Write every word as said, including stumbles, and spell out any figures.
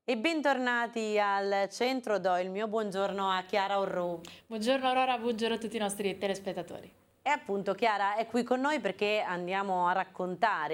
E bentornati al centro, do il mio buongiorno a Chiara Orru. Buongiorno Aurora, buongiorno a tutti i nostri telespettatori. E appunto Chiara è qui con noi perché andiamo a raccontare